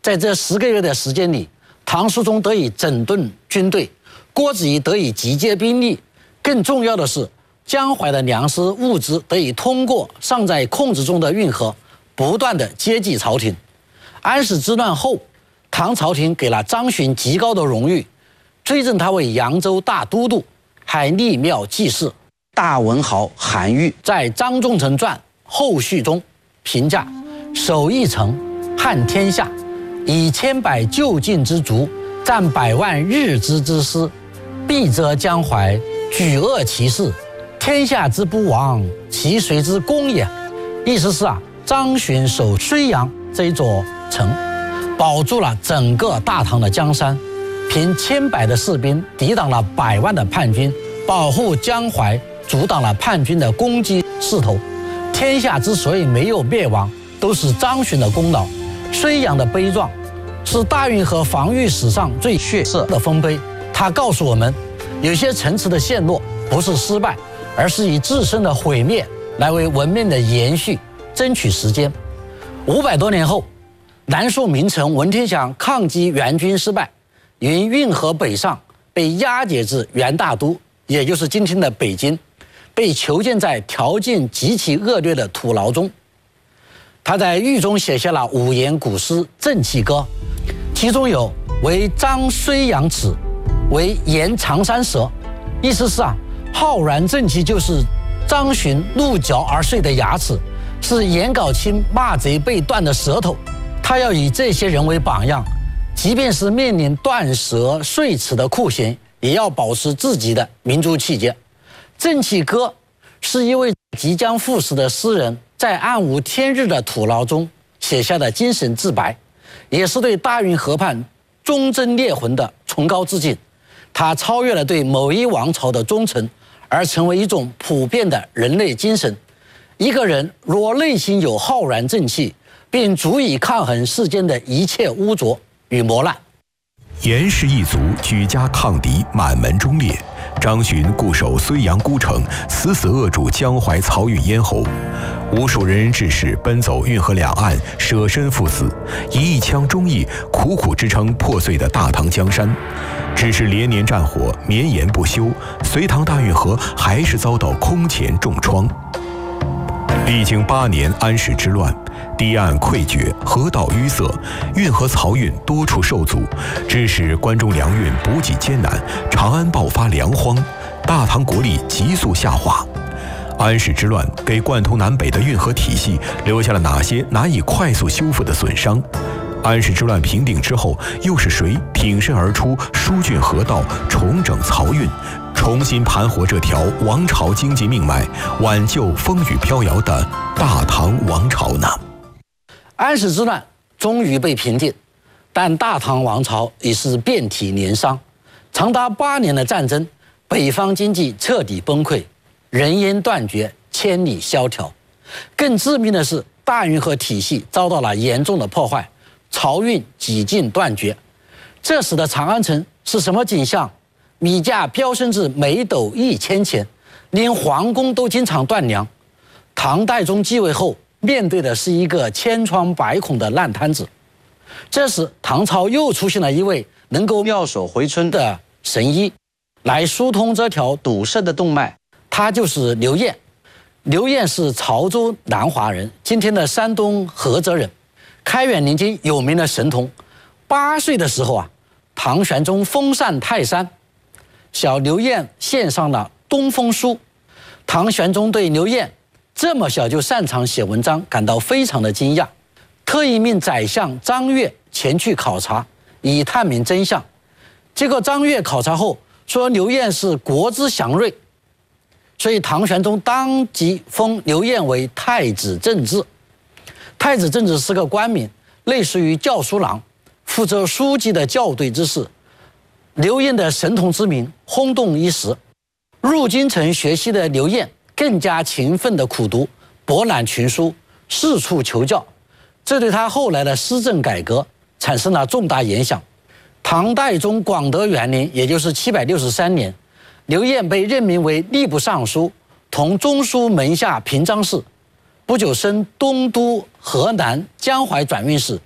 在这10个月的时间里，唐肃宗得以整顿军队，郭子仪得以集结兵力，更重要的是，江淮的粮食物资得以通过尚在控制中的运河，不断的接济朝廷。安史之乱后，唐朝廷给了张巡极高的荣誉，追赠他为扬州大都督，还立庙祭祀。大文豪韩愈在《张仲成传后序》中评价：守一城，撼天下，以千百就近之卒，战100万日之师，必则江淮，举恶其事，天下之不亡，其谁之功也？意思是张巡守睢阳这一座城，保住了整个大唐的江山，凭千百的士兵抵挡了100万的叛军，保护江淮，阻挡了叛军的攻击势头。天下之所以没有灭亡，都是张巡的功劳。睢阳的悲壮，是大运河防御史上最血色的丰碑。它告诉我们，有些城池的陷落不是失败，而是以自身的毁灭来为文明的延续争取时间。500多年后，南宋名臣文天祥抗击元军失败，于运河北上，被押解至元大都，也就是今天的北京，被囚禁在条件极其恶劣的土牢中。他在狱中写下了5言古诗《正气歌》，其中有“为张睢阳齿，为沿长山舌”，意思是浩然正气就是张巡露嚼而碎的牙齿，是颜杲卿骂贼被断的舌头。他要以这些人为榜样，即便是面临断舌碎齿的酷刑，也要保持自己的民族气节。《正气歌》是一位即将赴死的诗人在暗无天日的土牢中写下的精神自白，也是对大运河畔忠贞烈魂的崇高致敬。它超越了对某一王朝的忠诚，而成为一种普遍的人类精神。一个人若内心有浩然正气，便足以抗衡世间的一切污浊与磨难。 严氏一族举家抗敌，满门忠烈。张巡固守睢阳孤城，死死扼住江淮漕运咽喉。无数仁人志士奔走运河两岸，舍身赴死，以一腔忠义苦苦支撑破碎的大唐江山。只是连年战火绵延不休，隋唐大运河还是遭到空前重创。历经8年安史之乱，堤岸溃决，河道淤塞，运河漕运多处受阻，致使关中粮运补给艰难，长安爆发粮荒，大唐国力急速下滑。安史之乱给贯通南北的运河体系留下了哪些难以快速修复的损伤？安史之乱平定之后，又是谁挺身而出，疏浚河道，重整漕运，重新盘活这条王朝经济命脉，挽救风雨飘摇的大唐王朝呢？ 安史之乱终于被平定，但大唐王朝已是遍体鳞伤。长达8年的战争，北方经济彻底崩溃，人烟断绝，千里萧条。更致命的是，大运河体系遭到了严重的破坏，漕运几近断绝。这时的长安城是什么景象？米价飙升至每斗1000钱，连皇宫都经常断粮。唐代宗继位后，面对的是一个千疮百孔的烂摊子。这时，唐朝又出现了一位能够妙手回春的神医，来疏通这条堵塞的动脉。他就是刘晏。刘晏是潮州南华人，今天的山东菏泽人，开元年间有名的神童。8岁的时候唐玄宗封禅泰山，小刘晏献上了《东风书》。唐玄宗对刘晏这么小就擅长写文章感到非常的惊讶，特意命宰相张悦前去考察，以探明真相。结果张悦考察后说刘晏是国之祥瑞，所以唐玄宗当即封刘晏为太子正制。太子正制是个官名，类似于校书郎，负责书记的校对之事。刘晏的神童之名轰动一时，入京城学习的刘晏更加勤奋的苦读，博览群书，四处求教，这对他后来的施政改革产生了重大影响。唐代宗广德元年，也就是763年，刘晏被任命为吏部尚书，同中书门下平章事，不久升东都河南江淮转运使，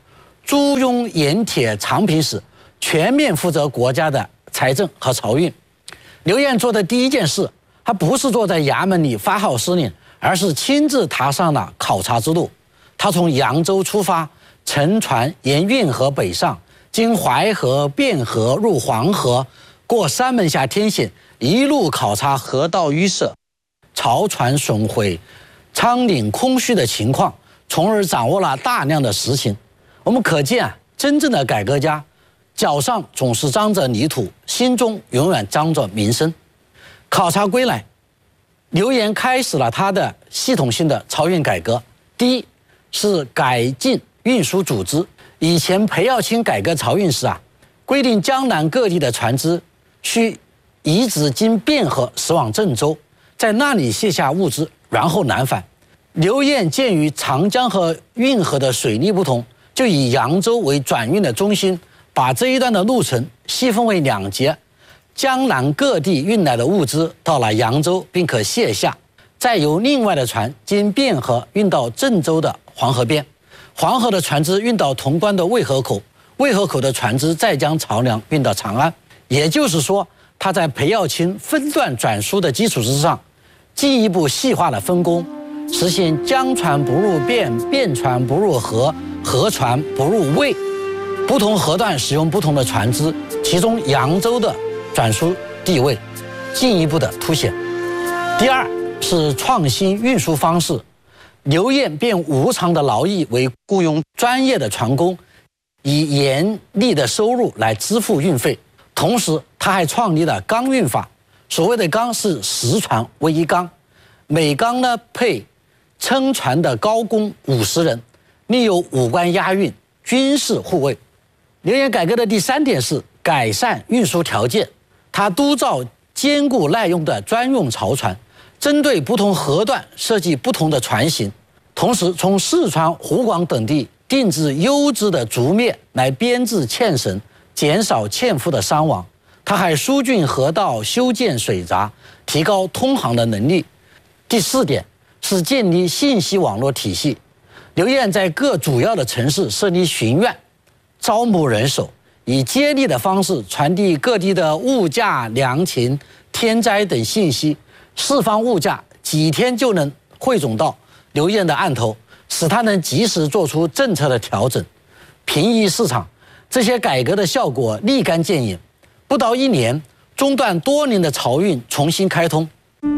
租庸盐铁长平使，全面负责国家的财政和漕运。刘晏做的第一件事，他不是坐在衙门里发号施令，而是亲自踏上了考察之路。他从扬州出发，乘船沿运河北上，经淮河、汴河入黄河，过三门峡天险，一路考察河道淤塞、漕船损毁、仓廪空虚的情况，从而掌握了大量的实情。我们可见真正的改革家，脚上总是沾着泥土，心中永远沾着民生。考察归来，刘晏开始了他的系统性的漕运改革。第一是改进运输组织。以前裴耀卿改革漕运时规定江南各地的船只需移至经汴河驶往郑州，在那里卸下物资，然后南返。刘晏鉴于长江和运河的水利不同，就以扬州为转运的中心，把这一段的路程细分为2节。江南各地运来的物资到了扬州，并可卸下，再由另外的船经汴河运到郑州的黄河边，黄河的船只运到潼关的渭河口，渭河口的船只再将漕粮运到长安。也就是说，他在裴耀卿分段转输的基础之上，进一步细化了分工，实现江船不入汴，汴船不入河，河船不入渭，不同河段使用不同的船只，其中扬州的转输地位进一步的凸显。第二是创新运输方式，刘晏变无偿的劳役为雇佣专业的船工，以严厉的收入来支付运费。同时他还创立了缸运法，所谓的缸是10船为1缸，每缸呢配撑船的高工50人，另有武官押运、军事护卫。刘晏改革的第3点是改善运输条件，他督造坚固耐用的专用漕船，针对不同河段设计不同的船型，同时从四川、湖广等地定制优质的竹篾来编制纤绳，减少纤夫的伤亡。他还疏浚河道、修建水闸，提高通航的能力。第4点是建立信息网络体系。刘晏在各主要的城市设立巡院，招募人手，以接力的方式传递各地的物价、粮情、天灾等信息，四方物价几天就能汇总到刘晏的案头，使他能及时做出政策的调整，平抑市场。这些改革的效果立竿见影，不到1年，中断多年的漕运重新开通。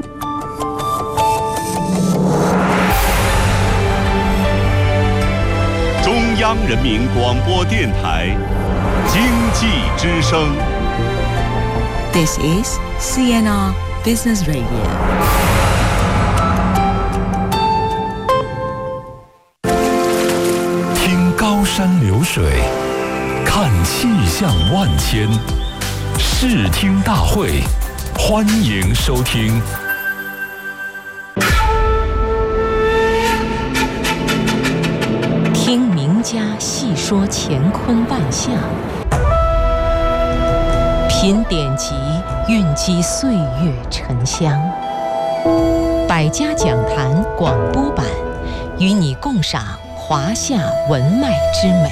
中央人民广播电台经济之声。 This is CNR Business Radio. 听高山流水，看气象万千，视听大会，欢迎收听。 听名家细说乾坤万象，品典籍，蕴积岁月沉香。百家讲坛广播版，与你共赏华夏文脉之美。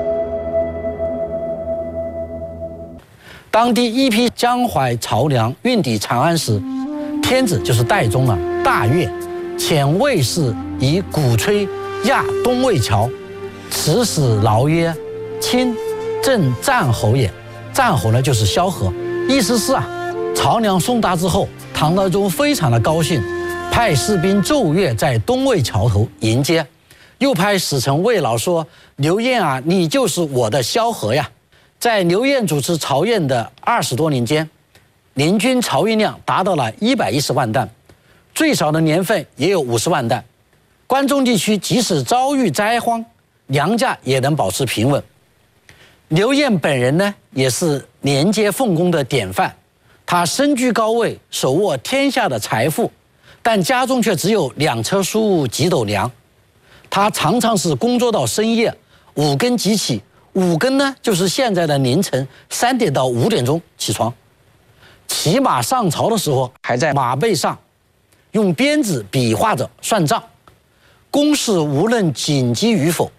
当第一批江淮漕粮运抵长安时，天子就是代宗了，大悦，遣卫士以鼓吹压东魏桥，此使劳曰：“卿正战侯也。”战侯呢就是萧何，意思是漕粮送达之后，唐德宗非常的高兴，派士兵奏乐在东魏桥头迎接，又派使臣慰劳说：“刘晏啊，你就是我的萧何呀。”在刘晏主持漕运的20多年间，年均漕运量达到了110万担，最少的年份也有50万担。关中地区即使遭遇灾荒，粮价也能保持平稳。刘晏本人呢，也是廉洁奉公的典范。他身居高位，手握天下的财富，但家中却只有2车书、几斗粮。他常常是工作到深夜，5更即起。5更呢，就是现在的凌晨3点到5点钟起床。骑马上朝的时候，还在马背上用鞭子比划着算账。公事无论紧急与否，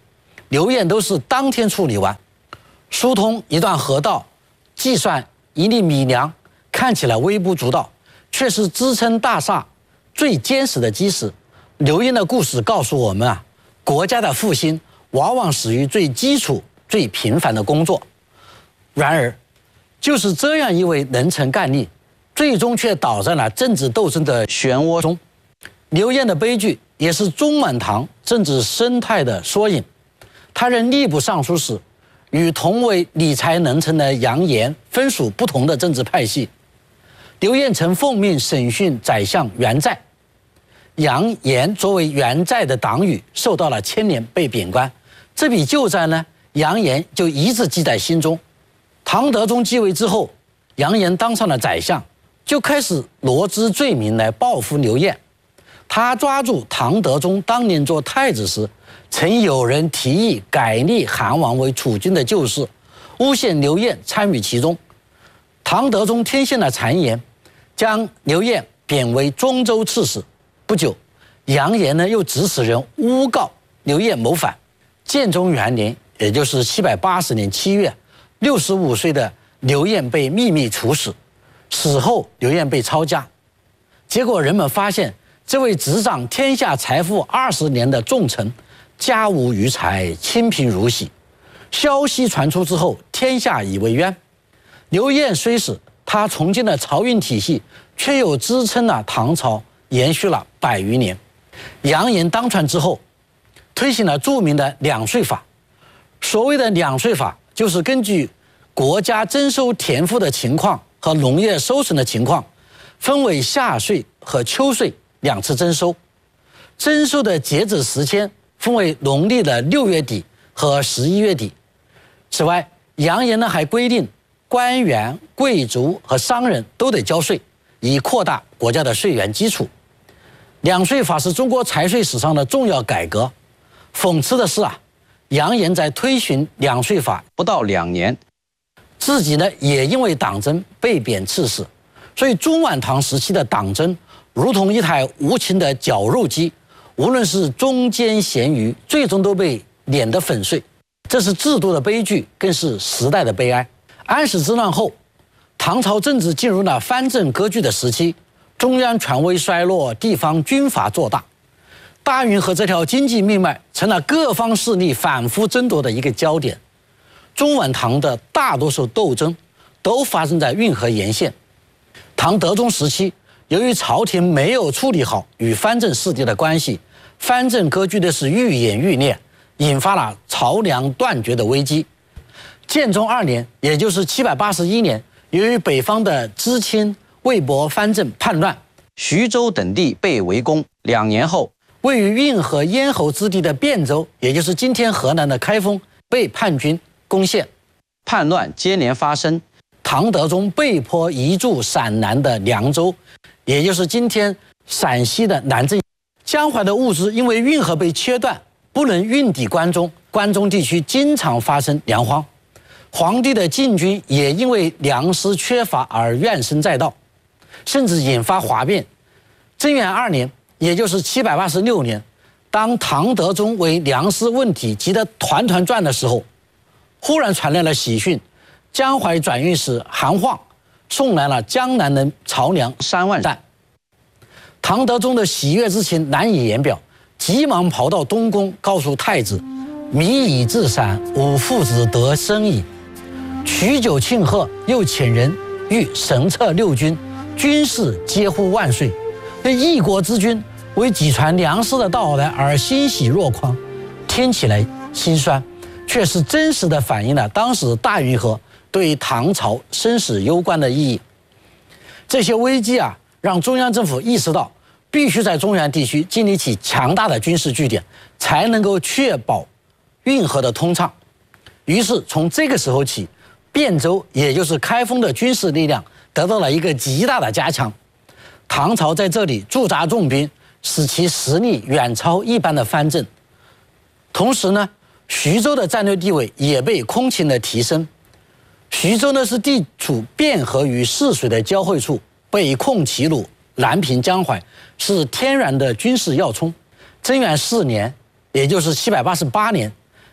刘堰都是当天处理完。疏通一段河道，计算一粒米粮，看起来微不足道，却是支撑大厦最坚实的基石。刘堰的故事告诉我们国家的复兴往往始于最基础、最平凡的工作。然而，就是这样一位能臣干吏，最终却倒在了政治斗争的漩涡中。刘堰的悲剧也是中满堂政治生态的缩影。他任吏部尚书时，与同为理财能臣的杨炎分属不同的政治派系。刘堰曾奉命审讯宰相袁在，杨炎作为袁在的党羽，受到了牵连，被贬官。这笔旧债呢，杨炎就一直记在心中。唐德宗继位之后，杨炎当上了宰相，就开始罗织罪名来报复刘堰。他抓住唐德宗当年做太子时，曾有人提议改立韩王为储君的旧事，诬陷刘堰参与其中。唐德宗听信了谗言，将刘堰贬为中州刺史。不久，杨炎呢又指使人诬告刘堰谋反。建中元年，也就是780年7月，65岁的刘堰被秘密处死。死后，刘堰被抄家。结果人们发现，这位执掌天下财富20年的重臣，家无余财，清贫如洗。消息传出之后，天下以为冤。刘堰虽死，他重建了漕运体系，却又支撑了唐朝，延续了100余年。杨炎当权之后，推行了著名的两税法。所谓的两税法，就是根据国家征收田赋的情况和农业收成的情况，分为夏税和秋税2次征收。征收的截止时间分为农历的6月底和11月底。此外，杨炎呢还规定官员、贵族和商人都得交税，以扩大国家的税源基础。两税法是中国财税史上的重要改革。讽刺的是杨炎在推行两税法不到2年，自己呢也因为党争被贬赐死。所以中晚唐时期的党争如同一台无情的绞肉机，无论是忠奸咸鱼，最终都被碾得粉碎。这是制度的悲剧，更是时代的悲哀。安史之乱后，唐朝政治进入了藩镇割据的时期，中央权威衰落，地方军阀做大。大运河这条经济命脉成了各方势力反复争夺的一个焦点。中晚唐的大多数斗争都发生在运河沿线。唐德宗时期，由于朝廷没有处理好与藩镇势力的关系，藩镇割据的是愈演愈烈，引发了漕粮断绝的危机。建中2年，也就是781年，由于北方的知青、魏博藩镇叛乱，徐州等地被围攻。2年后，位于运河咽喉之地的汴州，也就是今天河南的开封，被叛军攻陷。叛乱接连发生，唐德宗被迫移驻陕南的凉州，也就是今天陕西的南郑。江淮的物资因为运河被切断，不能运抵关中，关中地区经常发生粮荒。皇帝的禁军也因为粮食缺乏而怨声载道，甚至引发哗变。贞元2年，也就是786年，当唐德宗为粮食问题急得团团转的时候，忽然传来了喜讯，江淮转运使韩晃送来了江南的漕粮3万担。唐德宗的喜悦之情难以言表，急忙跑到东宫告诉太子：“米已至陕，吾父子得生矣。”许久庆贺，又遣人谕神策6军，军士皆呼万岁。那一国之君为几船粮食的到来而欣喜若狂，听起来心酸，却是真实的反映了当时大运河对唐朝生死攸关的意义。这些危机让中央政府意识到，必须在中原地区建立起强大的军事据点，才能够确保运河的通畅。于是从这个时候起，汴州也就是开封的军事力量得到了一个极大的加强。唐朝在这里驻扎重兵，使其实力远超一般的藩镇。同时呢，徐州的战略地位也被空前的提升。徐州呢是地处汴河与泗水的交汇处，北控齐鲁，南平江淮，是天然的军事要冲。贞元4年，也就是788年，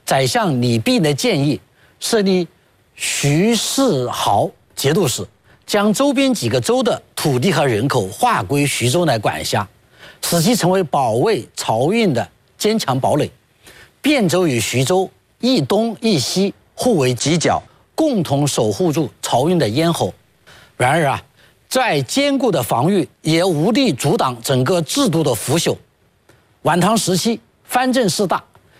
宰相李泌的建议，设立徐世豪节度使，将周边几个州的土地和人口划归徐州来管辖，使其成为保卫漕运的坚强堡垒。汴州与徐州一东一西互为犄角，共同守护住漕运的咽喉。然而啊，再坚固的防御也无力阻挡整个制度的腐朽。晚唐时期，藩镇势大，